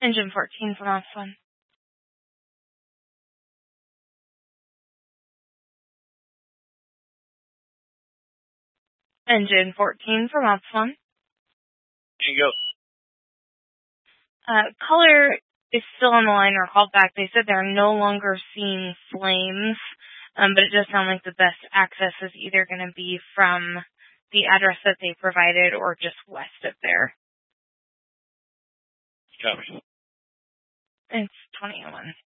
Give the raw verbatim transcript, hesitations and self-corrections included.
Engine fourteen from Ops one. Engine fourteen from Ops one. There you go. Uh, Color is still on the line or called back. They said they're no longer seeing flames, um, but it does sound like the best access is either going to be from the address that they provided or just west of there. Copy. It's twenty oh one.